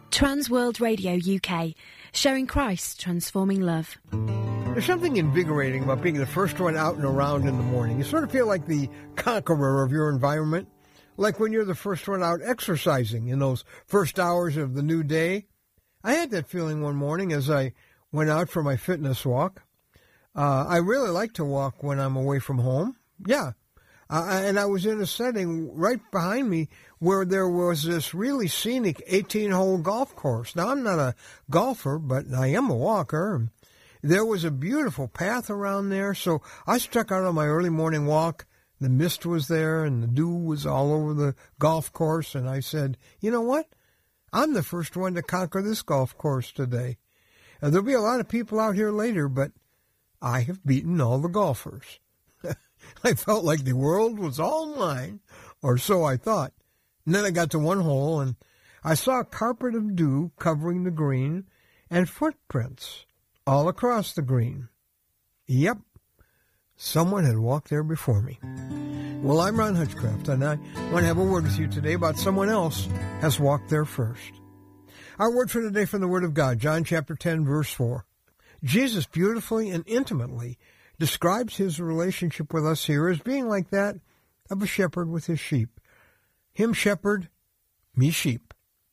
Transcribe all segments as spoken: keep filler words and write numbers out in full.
Transworld Radio U K, sharing Christ transforming love. There's something invigorating about being the first one out and around in the morning. You sort of feel like the conqueror of your environment, like when you're the first one out exercising in those first hours of the new day. I had that feeling one morning as I went out for my fitness walk. Uh, I really like to walk when I'm away from home. Yeah. Uh, and I was in a setting right behind me where there was this really scenic eighteen-hole golf course. Now, I'm not a golfer, but I am a walker. There was a beautiful path around there, so I struck out on my early morning walk. The mist was there, and the dew was all over the golf course, and I said, you know what? I'm the first one to conquer this golf course today. Uh, there'll be a lot of people out here later, but I have beaten all the golfers. I felt like the world was all mine, or so I thought. And then I got to one hole, and I saw a carpet of dew covering the green and footprints all across the green. Yep, someone had walked there before me. Well, I'm Ron Hutchcraft, and I want to have a word with you today about someone else has walked there first. Our word for today from the Word of God, John chapter ten, verse four. Jesus beautifully and intimately describes his relationship with us here as being like that of a shepherd with his sheep. Him shepherd, me sheep.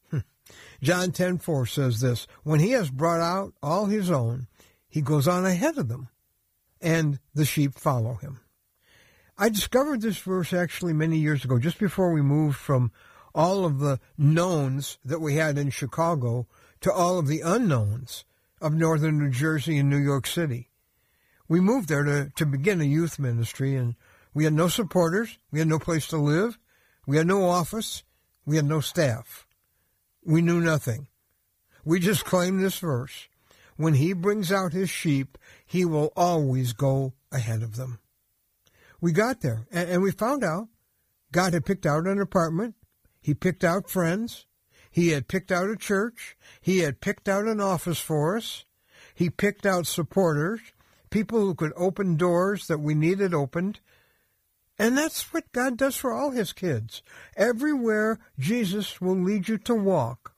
John ten four says this, when he has brought out all his own, he goes on ahead of them, and the sheep follow him. I discovered this verse actually many years ago, just before we moved from all of the knowns that we had in Chicago to all of the unknowns of northern New Jersey and New York City. We moved there to, to begin a youth ministry, and we had no supporters, we had no place to live, we had no office, we had no staff. We knew nothing. We just claimed this verse. When he brings out his sheep, he will always go ahead of them. We got there, and, and we found out God had picked out an apartment. He picked out friends. He had picked out a church. He had picked out an office for us. He picked out supporters, people who could open doors that we needed opened. And that's what God does for all his kids. Everywhere Jesus will lead you to walk,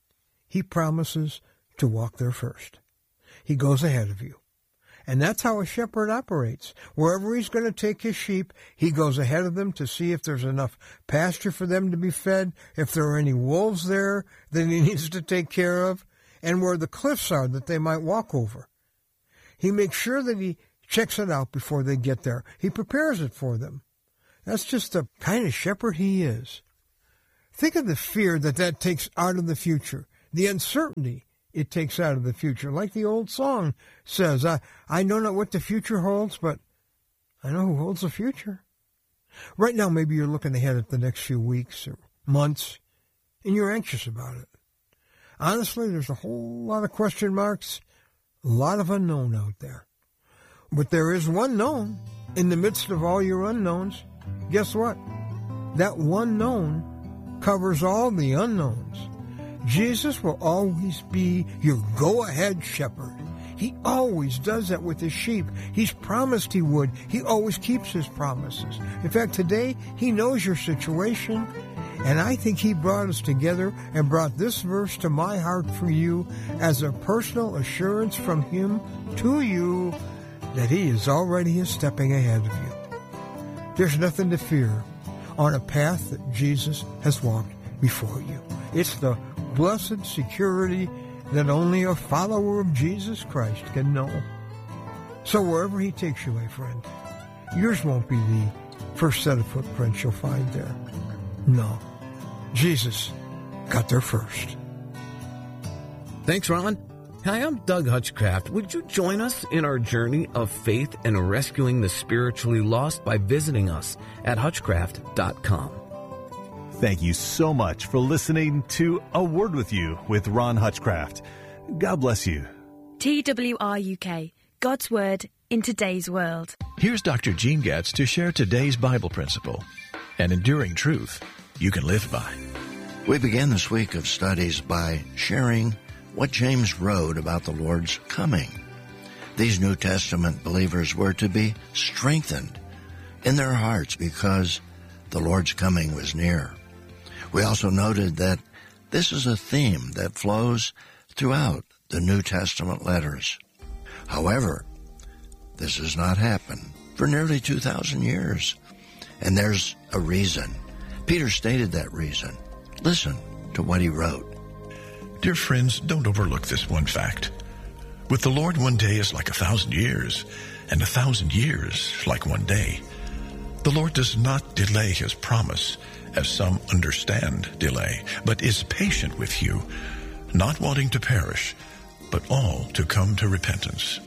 he promises to walk there first. He goes ahead of you. And that's how a shepherd operates. Wherever he's going to take his sheep, he goes ahead of them to see if there's enough pasture for them to be fed, if there are any wolves there that he needs to take care of, and where the cliffs are that they might walk over. He makes sure that he checks it out before they get there. He prepares it for them. That's just the kind of shepherd he is. Think of the fear that that takes out of the future, the uncertainty it takes out of the future. Like the old song says, I, I know not what the future holds, but I know who holds the future. Right now, maybe you're looking ahead at the next few weeks or months, and you're anxious about it. Honestly, there's a whole lot of question marks, a lot of unknown out there. But there is one known in the midst of all your unknowns. Guess what? That one known covers all the unknowns. Jesus will always be your go-ahead shepherd. He always does that with his sheep. He's promised he would. He always keeps his promises. In fact, today, he knows your situation, and I think he brought us together and brought this verse to my heart for you as a personal assurance from him to you that he is already stepping ahead of you. There's nothing to fear on a path that Jesus has walked before you. It's the blessed security that only a follower of Jesus Christ can know. So wherever he takes you, my friend, yours won't be the first set of footprints you'll find there. No, Jesus got there first. Thanks, Ron. Hi, I'm Doug Hutchcraft. Would you join us in our journey of faith and rescuing the spiritually lost by visiting us at hutchcraft dot com? Thank you so much for listening to A Word With You with Ron Hutchcraft. God bless you. T W R U K, God's Word in today's world. Here's Doctor Gene Getz to share today's Bible principle, an enduring truth you can live by. We begin this week of studies by sharing what James wrote about the Lord's coming. These New Testament believers were to be strengthened in their hearts because the Lord's coming was near. We also noted that This is a theme that flows throughout the New Testament letters. However, this has not happened for nearly two thousand years, and there's a reason. Peter stated that reason. Listen to what he wrote. Dear friends, don't overlook this one fact. With the Lord, one day is like a thousand years, and a thousand years like one day. The Lord does not delay his promise, as some understand delay, but is patient with you, not wanting to perish, but all to come to repentance.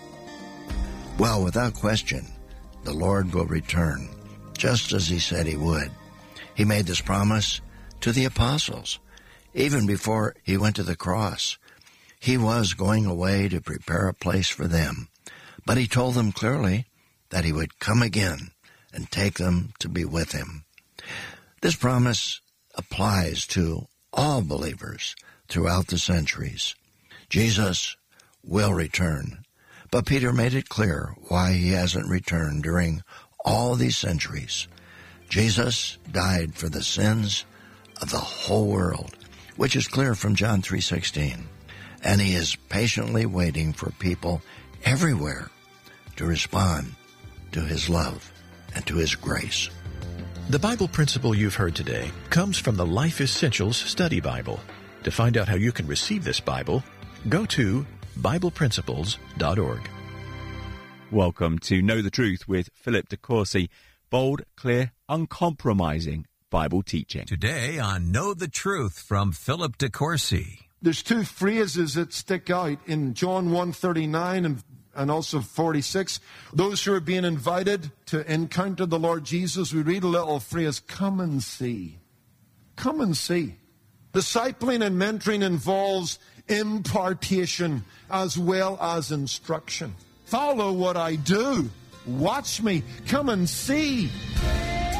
Well, without question, the Lord will return, just as he said he would. He made this promise to the apostles, even before he went to the cross. He was going away to prepare a place for them, but he told them clearly that he would come again and take them to be with him. This promise applies to all believers throughout the centuries. Jesus will return, but Peter made it clear why he hasn't returned during all these centuries. Jesus died for the sins of the whole world, which is clear from John three sixteen, and he is patiently waiting for people everywhere to respond to his love and to his grace. The Bible principle you've heard today comes from the Life Essentials Study Bible. To find out how you can receive this Bible, go to Bible Principles dot org. Welcome to Know the Truth with Philip DeCourcy. Bold, clear, uncompromising Bible teaching. Today on Know the Truth from Philip DeCourcy. There's two phrases that stick out in John one thirty-nine and and also forty-six. Those who are being invited to encounter the Lord Jesus, we read a little phrase, come and see. Come and see. Discipling and mentoring involves impartation as well as instruction. Follow what I do. Watch me. Come and see.